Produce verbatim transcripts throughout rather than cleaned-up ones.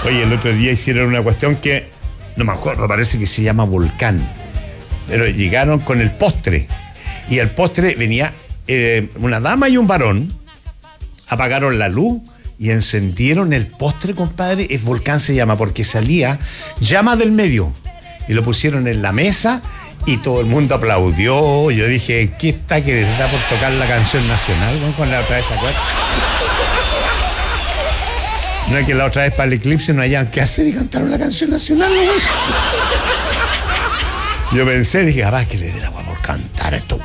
Oye, el otro día hicieron una cuestión que, no me acuerdo, parece que se llama Volcán. Pero llegaron con el postre. Y el postre venía eh, una dama y un varón. Apagaron la luz y encendieron el postre, compadre. Es Volcán se llama, porque salía llama del medio. Y lo pusieron en la mesa y todo el mundo aplaudió. Yo dije, ¿qué está que les da por tocar la canción nacional? ¿No? Con la otra vez, ¿se acuerdan? No es que la otra vez para el eclipse no hayan qué hacer y cantaron la canción nacional, ¿no? Yo pensé, dije, ah, que le dé la agua por cantar esto.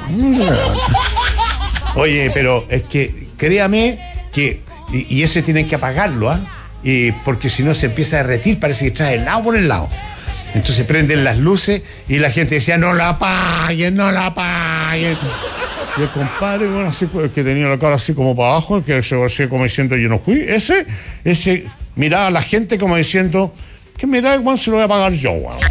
Oye, pero es que, créame que, y, y ese tienen que apagarlo, ¿ah? ¿eh? Porque si no se empieza a derretir, parece que trae el lado por el lado. Entonces prenden las luces y la gente decía, no la apaguen, no la apaguen. Y el compadre, bueno, así que tenía la cara así como para abajo, que se así como diciendo, yo no fui. Ese, ese miraba a la gente como diciendo, que mira, igual se lo voy a pagar yo, güey.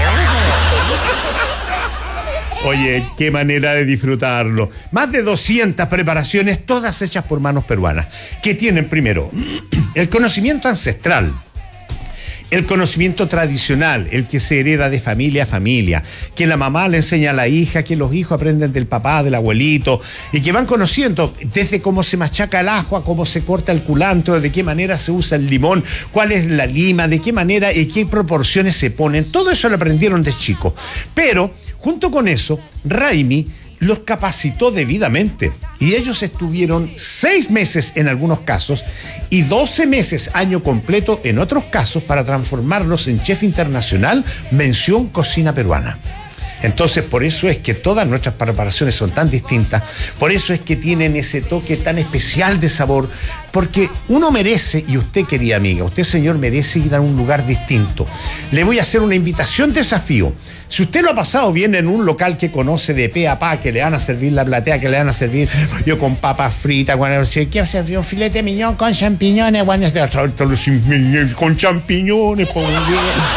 Oye, qué manera de disfrutarlo. Más de doscientas preparaciones, todas hechas por manos peruanas, que tienen primero el conocimiento ancestral, el conocimiento tradicional, el que se hereda de familia a familia, que la mamá le enseña a la hija, que los hijos aprenden del papá, del abuelito, y que van conociendo desde cómo se machaca el ajo, a cómo se corta el culantro, de qué manera se usa el limón, cuál es la lima, de qué manera y qué proporciones se ponen. Todo eso lo aprendieron de chicos. Pero, junto con eso, Raimi los capacitó debidamente y ellos estuvieron seis meses en algunos casos y doce meses, año completo en otros casos, para transformarlos en chef internacional, mención cocina peruana. Entonces, por eso es que todas nuestras preparaciones son tan distintas, por eso es que tienen ese toque tan especial de sabor, porque uno merece, y usted, querida amiga, usted, señor, merece ir a un lugar distinto. Le voy a hacer una invitación, desafío. Si usted lo ha pasado bien en un local que conoce de pe a pa, que le van a servir la platea, que le van a servir yo con papas fritas, bueno, si quiero servir un filete de miñón con champiñones, bueno, con champiñones, por Dios.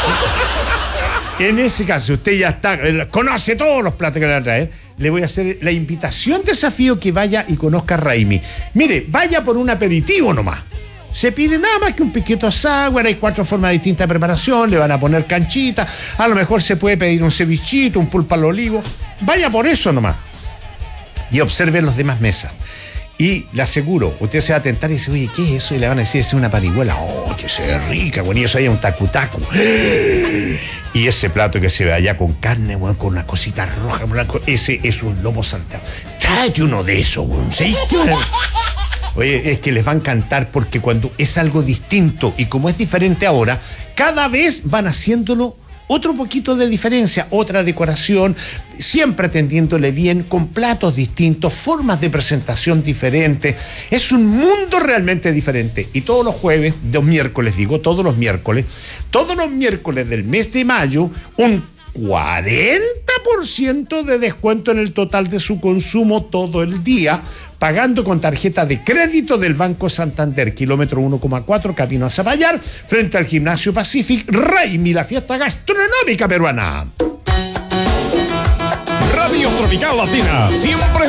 En ese caso, usted ya está, conoce todos los platos que le van a traer. Le voy a hacer la invitación, desafío, que vaya y conozca a Raimi. Mire, vaya por un aperitivo nomás. Se pide nada más que un piquito sour, hay cuatro formas distintas de preparación, le van a poner canchita, a lo mejor se puede pedir un cevichito, un pulpo al olivo. Vaya por eso nomás. Y observe las demás mesas. Y le aseguro, usted se va a tentar y dice, oye, ¿qué es eso? Y le van a decir, es una parihuela. Oh, que se ve rica, bueno, y eso hay un tacutacu. Y ese plato que se ve allá con carne, bueno, con una cosita roja, blanco, ese es un lomo saltado. Tráete uno de esos, bueno. ¿Sí? Oye, es que les va a encantar, porque cuando es algo distinto y como es diferente ahora, cada vez van haciéndolo otro poquito de diferencia, otra decoración, siempre atendiéndole bien, con platos distintos, formas de presentación diferentes. Es un mundo realmente diferente. Y todos los jueves, los miércoles, digo, todos los miércoles, todos los miércoles del mes de mayo, un cuarenta por ciento de descuento en el total de su consumo todo el día, pagando con tarjeta de crédito del Banco Santander, kilómetro uno coma cuatro, camino a Zapallar, frente al Gimnasio Pacific. Raimi, la fiesta gastronómica peruana. Radio Tropical Latina, siempre